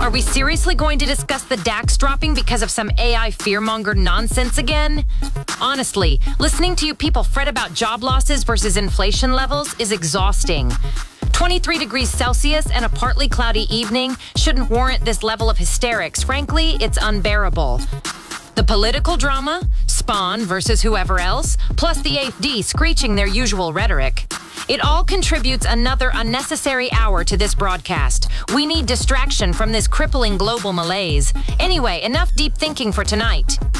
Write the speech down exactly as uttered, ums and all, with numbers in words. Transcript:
Are we seriously going to discuss the DAX dropping because of some A I fearmonger nonsense again? Honestly, listening to you people fret about job losses versus inflation levels is exhausting. twenty-three degrees Celsius and a partly cloudy evening shouldn't warrant this level of hysterics. Frankly, it's unbearable. The political drama, Spawn versus whoever else, plus the A F D screeching their usual rhetoric. It all contributes another unnecessary hour to this broadcast. We need distraction from this crippling global malaise. Anyway, enough deep thinking for tonight.